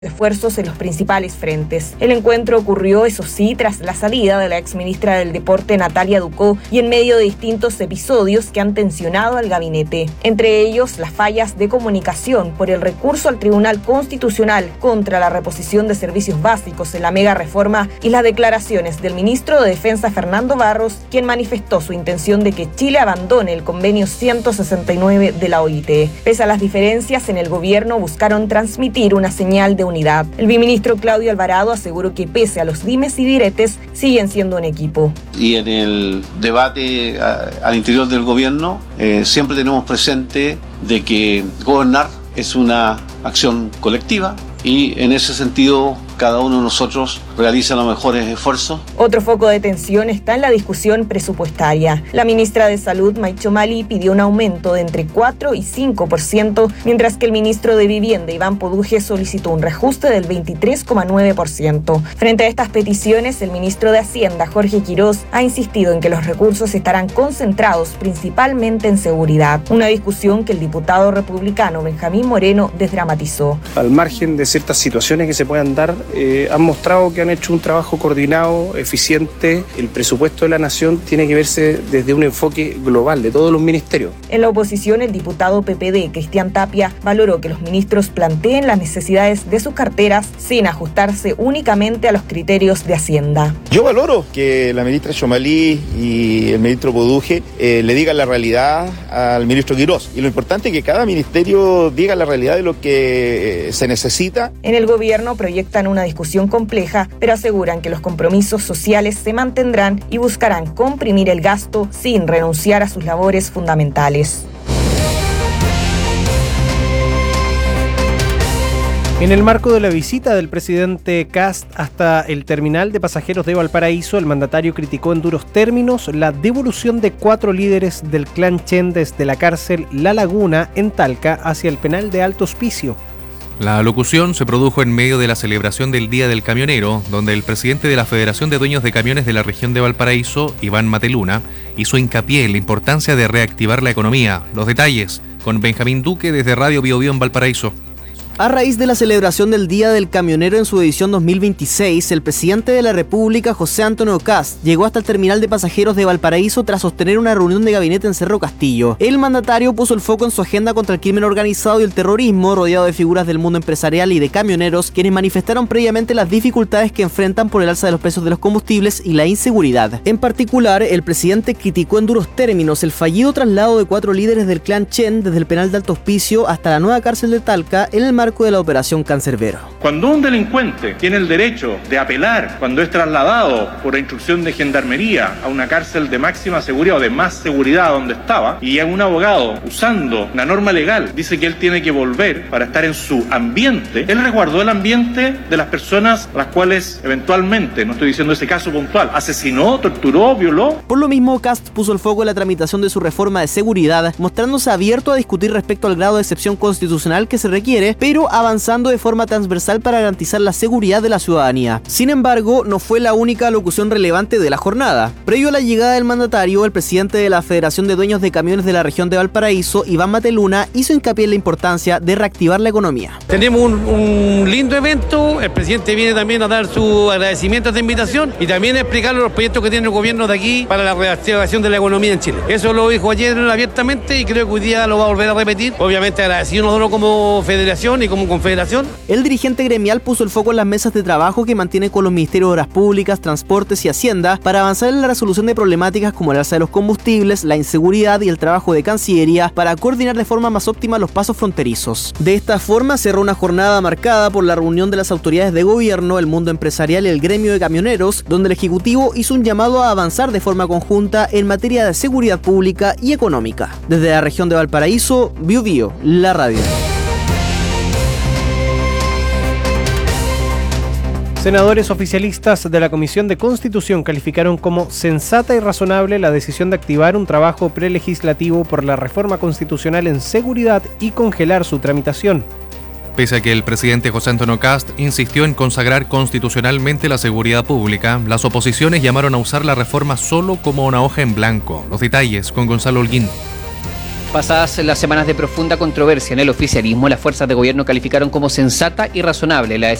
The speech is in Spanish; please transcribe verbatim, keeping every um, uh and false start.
esfuerzos en los principales frentes. El encuentro ocurrió, eso sí, tras la salida de la exministra del Deporte Natalia Ducó y en medio de distintos episodios que han tensionado al gabinete. Entre ellos, las fallas de comunicación por el recurso al Tribunal Constitucional contra la reposición de servicios básicos en la mega reforma y las declaraciones del ministro de Defensa Fernando Barros, quien manifestó su intención de que Chile abandone el convenio ciento sesenta y nueve de la O I T. Pese a las diferencias en el gobierno, buscaron transmitir una señal de unidad. El viceministro Claudio Alvarado aseguró que pese a los dimes y diretes, siguen siendo un equipo. Y en el debate a, al interior del gobierno, eh, siempre tenemos presente de que gobernar es una acción colectiva y en ese sentido cada uno de nosotros realiza los mejores esfuerzos. Otro foco de tensión está en la discusión presupuestaria. La ministra de Salud, Maicho Mali, pidió un aumento de entre cuatro y cinco por ciento, mientras que el ministro de Vivienda, Iván Poduje, solicitó un reajuste del veintitrés coma nueve por ciento. Frente a estas peticiones, el ministro de Hacienda, Jorge Quirós, ha insistido en que los recursos estarán concentrados principalmente en seguridad, una discusión que el diputado republicano Benjamín Moreno desdramatizó. Al margen de ciertas situaciones que se puedan dar, Eh, han mostrado que han hecho un trabajo coordinado, eficiente. El presupuesto de la nación tiene que verse desde un enfoque global de todos los ministerios. En la oposición, el diputado P P D, Cristian Tapia, valoró que los ministros planteen las necesidades de sus carteras sin ajustarse únicamente a los criterios de Hacienda. Yo valoro que la ministra Xomalí y el ministro Poduje eh, le digan la realidad al ministro Quirós. Y lo importante es que cada ministerio diga la realidad de lo que eh, se necesita. En el gobierno proyectan una discusión compleja, pero aseguran que los compromisos sociales se mantendrán y buscarán comprimir el gasto sin renunciar a sus labores fundamentales. En el marco de la visita del presidente Kast hasta el terminal de pasajeros de Valparaíso, el mandatario criticó en duros términos la devolución de cuatro líderes del clan Chen desde la cárcel La Laguna en Talca hacia el penal de Alto Hospicio. La alocución se produjo en medio de la celebración del Día del Camionero, donde el presidente de la Federación de Dueños de Camiones de la región de Valparaíso, Iván Mateluna, hizo hincapié en la importancia de reactivar la economía. Los detalles con Benjamín Duque desde Radio Bio Bio en Valparaíso. A raíz de la celebración del Día del Camionero en su edición dos mil veintiséis, el presidente de la República, José Antonio Kast, llegó hasta el terminal de pasajeros de Valparaíso tras sostener una reunión de gabinete en Cerro Castillo. El mandatario puso el foco en su agenda contra el crimen organizado y el terrorismo, rodeado de figuras del mundo empresarial y de camioneros, quienes manifestaron previamente las dificultades que enfrentan por el alza de los precios de los combustibles y la inseguridad. En particular, el presidente criticó en duros términos el fallido traslado de cuatro líderes del clan Chen desde el penal de Alto Hospicio hasta la nueva cárcel de Talca en el marco de la operación Cancerbero. Cuando un delincuente tiene el derecho de apelar cuando es trasladado por instrucción de gendarmería a una cárcel de máxima seguridad o de más seguridad donde estaba, y a un abogado usando una norma legal dice que él tiene que volver para estar en su ambiente, él resguardó el ambiente de las personas a las cuales eventualmente, no estoy diciendo ese caso puntual, asesinó, torturó, violó. Por lo mismo, Kast puso el foco en la tramitación de su reforma de seguridad, mostrándose abierto a discutir respecto al grado de excepción constitucional que se requiere, pero avanzando de forma transversal para garantizar la seguridad de la ciudadanía. Sin embargo, no fue la única alocución relevante de la jornada. Previo a la llegada del mandatario, el presidente de la Federación de Dueños de Camiones de la región de Valparaíso, Iván Mateluna, hizo hincapié en la importancia de reactivar la economía. Tenemos un, un lindo evento, el presidente viene también a dar su agradecimiento a esta invitación y también a explicarle los proyectos que tiene el gobierno de aquí para la reactivación de la economía en Chile. Eso lo dijo ayer abiertamente y creo que hoy día lo va a volver a repetir. Obviamente agradecido nosotros como federación y como confederación. El dirigente gremial puso el foco en las mesas de trabajo que mantiene con los ministerios de Obras Públicas, Transportes y Hacienda para avanzar en la resolución de problemáticas como el alza de los combustibles, la inseguridad y el trabajo de Cancillería para coordinar de forma más óptima los pasos fronterizos. De esta forma cerró una jornada marcada por la reunión de las autoridades de gobierno, el mundo empresarial y el gremio de camioneros, donde el Ejecutivo hizo un llamado a avanzar de forma conjunta en materia de seguridad pública y económica. Desde la región de Valparaíso, Bio Bio, la radio. Senadores oficialistas de la Comisión de Constitución calificaron como sensata y razonable la decisión de activar un trabajo prelegislativo por la reforma constitucional en seguridad y congelar su tramitación. Pese a que el presidente José Antonio Kast insistió en consagrar constitucionalmente la seguridad pública, las oposiciones llamaron a usar la reforma solo como una hoja en blanco. Los detalles con Gonzalo Holguín. Pasadas las semanas de profunda controversia en el oficialismo, las fuerzas de gobierno calificaron como sensata y razonable la